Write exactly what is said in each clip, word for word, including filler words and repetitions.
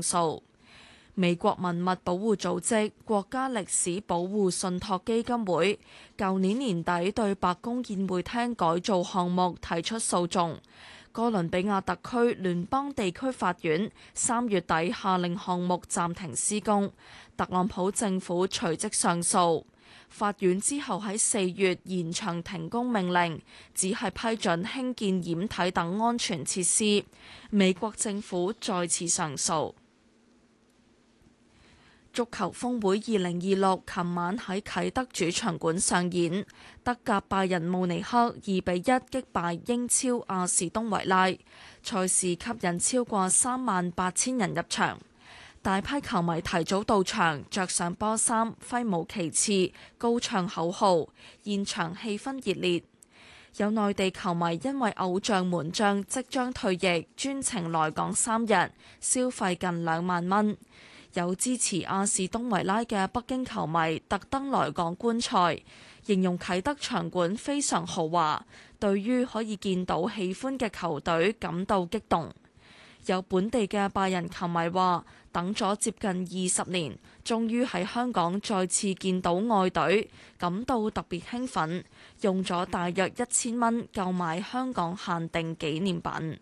上訴。美國文物保護組織國家歷史保護信託基金會舊年年底對白宮宴會廳改造項目提出訴訟，哥倫比亞特區聯邦地區法院三月底下令項目暫停施工，特朗普政府隨即上訴。法院之後喺四月延長停工命令，只係批准興建掩體等安全設施。美國政府再次上訴。足球峰會二零二六琴晚喺啟德主場館上演，德甲拜仁慕尼黑二比一擊敗英超阿士東維拉，賽事吸引超過三萬八千人入場，大批球迷提早到場，着上波衫，揮舞旗幟，高唱口號，現場氣氛熱烈。有內地球迷因為偶像門將即將退役，專程來港三日，消費近兩萬蚊。有支持阿士東維拉嘅北京球迷特登來港觀賽，形容啟德場館非常豪華，對於可以見到喜歡嘅球隊感到激動。有本地嘅拜仁球迷話，等咗接近二十年，終於喺香港再次見到愛隊，感到特別興奮，用咗大約一千蚊購買香港限定紀念品。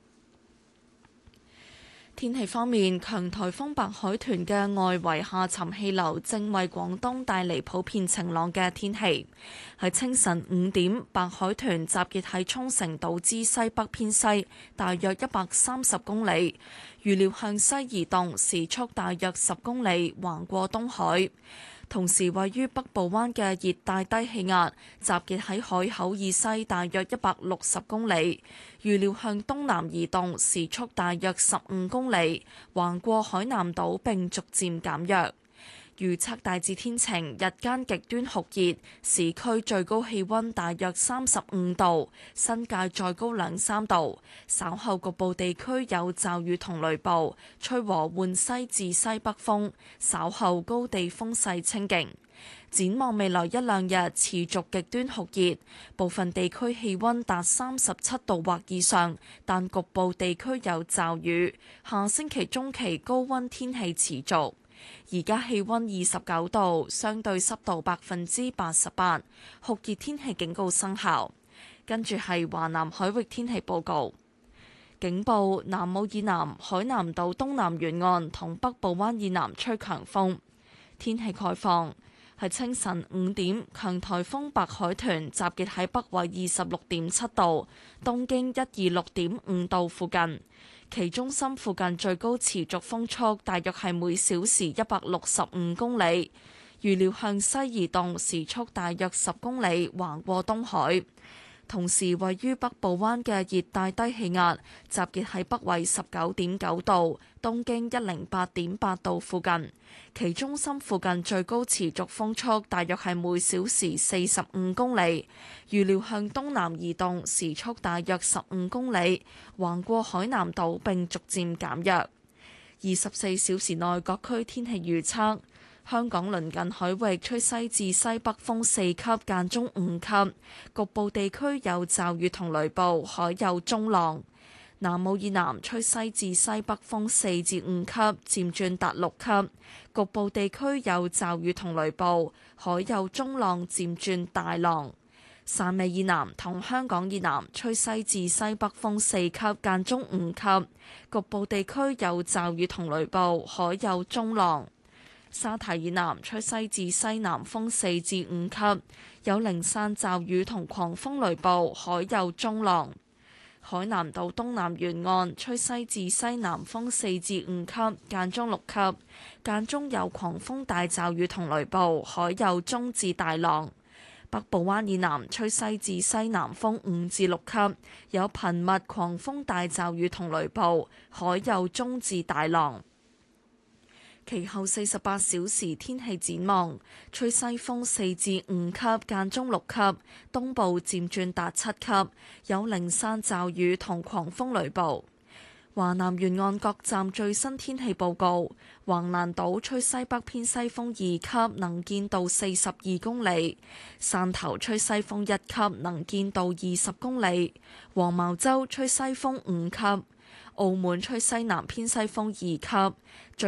天氣方面，強颱風白海豚嘅外圍下沉氣流正為廣東帶嚟普遍晴朗嘅天氣。喺清晨五點，白海豚集結喺沖繩島之西北偏西，大約一百三十公里，預料向西移動，時速大約十公里，橫過東海。同時，位於北部灣嘅熱帶低氣壓集結喺海口以西大約一百六十公里，預料向東南移動，時速大約十五公里，橫過海南島並逐漸減弱。預測大致天晴，日間極端酷熱，市區最高氣溫大約三十五度，新界再高兩三度。稍後局部地區有驟雨同雷暴，吹和緩西至西北風，稍後高地風勢清勁。展望未來一兩日持續極端酷熱，部分地區氣溫達三十七度或以上，但局部地區有驟雨。下星期中期高溫天氣持續。而家氣溫二十九度，相對濕度百分之八十八，酷熱天氣警告生效。跟住係華南海域天氣報告，警報：南澳以南、海南島東南沿岸同北部灣以南吹強風。天氣概況係清晨五點，強颱風白海豚集結喺北緯二十六點七度、東經一二六點五度附近。其中心附近最高持續風速大約係每小時一百六十五公里，預料向西移動，時速大約十公里，橫過東海。同時，位於北部灣嘅熱帶低氣壓集結喺北緯十九點九度、東經一零八點八度附近，其中心附近最高持續風速大約係每小時四十五公里，預料向東南移動，時速大約十五公里，橫過海南島並逐漸減弱。二十四小時內各區天氣預測。香港鄰近海域吹西至西北風四級，間中五級，局部地區有驟雨同雷暴，海有中浪。南澳以南吹西至西北風四至五級，漸轉達六級，局部地區有驟雨同雷暴，海有中浪，漸轉大浪。汕尾以南同香港以南吹西至西北風四級，間中五級，局部地區有驟雨同雷暴，海有中浪。沙堤以南吹西至西南風四至五級，有零散驟雨同狂風雷暴，海有中浪。海南島東南沿岸吹西至西南風四至五級，間中六級，間中有狂風大驟雨同雷暴，海有中至大浪。北部灣以南吹西至西南風五至六級，有頻密狂風大驟雨同雷暴，海有中至大浪。其後四十八小時天氣展望，吹西風四至五級，間中六級，東部漸轉達七級，有零散驟雨同狂風雷暴。華南沿岸各站最新天氣報告：橫瀾島吹西北偏西風二級，能見度四十二公里；汕頭吹西風一級，能見度二十公里；黃茅洲吹西風五級；澳門吹西南偏西風二級。